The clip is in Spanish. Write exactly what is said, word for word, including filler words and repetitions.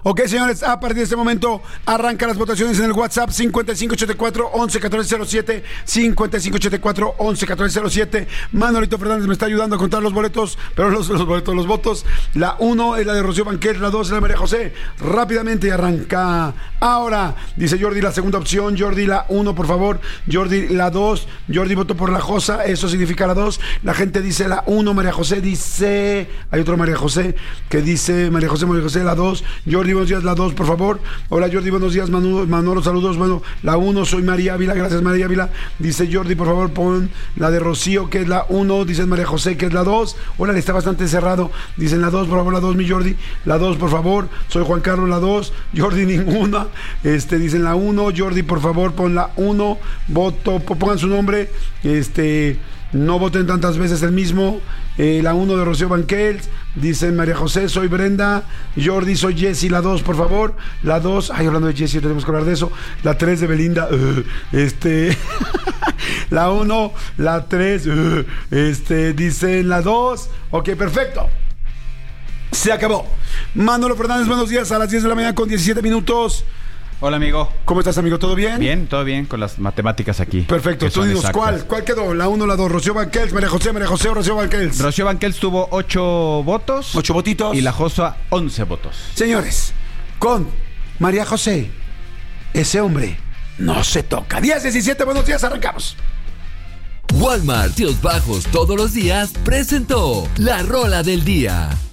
Ok, señores, a partir de este momento arranca las votaciones en el WhatsApp cincuenta y cinco ochenta y cuatro once catorce cero siete, cincuenta y cinco ochenta y cuatro once catorce cero siete. Manolito Fernández me está ayudando a contar los boletos, pero los, los boletos, los votos. La uno es la de Rocío Banquels, la dos es la de María José. Rápidamente arranca. Ahora, dice Jordi, la segunda opción. Jordi, la uno, por favor. Jordi, la dos. Jordi votó por la Josa, eso significa la dos. La gente dice la uno. María José dice... Hay otro María José que dice María José, María José, la dos. Jordi, buenos días, la dos, por favor. Hola, Jordi, buenos días. Manolo, Manolo, saludos. Bueno, la uno, soy María Ávila. Gracias, María Ávila. Dice Jordi, por favor, pon la de Rocío, que es la uno. Dice María José, que es la dos. Hola, le está bastante cerrado. Dicen la dos, por favor, la dos, mi Jordi. La dos, por favor. Soy Juan Carlos, la dos. Jordi, ninguna. Este, dicen la uno. Jordi, por favor, pon la uno. Voto, pongan su nombre. Este... No voten tantas veces el mismo. eh, La uno de Rocío Banquels. Dicen María José, soy Brenda. Jordi, soy Jessy, la dos, por favor. La dos, ay, hablando de Jessy, tenemos que hablar de eso. La tres de Belinda. uh, Este La uno, la tres, uh, Este, dicen la dos. Ok, perfecto. Se acabó. Manolo Fernández, buenos días, a las diez de la mañana con diecisiete minutos. Hola, amigo. ¿Cómo estás, amigo? ¿Todo bien? Bien, todo bien con las matemáticas aquí. Perfecto. Tú dinos, ¿cuál? ¿Cuál quedó? ¿La uno, la dos? ¿Rocío Banquels, María José, María José o Rocío Banquels? Rocío Banquels tuvo ocho votos. Ocho votitos. Y la Josa, once votos. Señores, con María José, ese hombre no se toca. diez diecisiete, buenos días, arrancamos. Walmart Tíos Bajos todos los días presentó la rola del día.